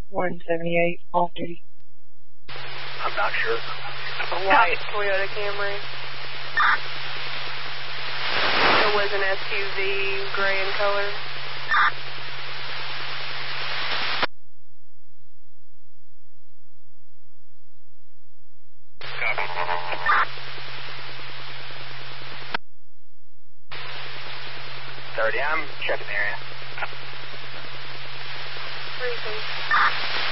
178 off duty. I'm not sure. A white Toyota Camry. It was an SUV, gray in color. Copy. 30, I'm checking the area. Briefing.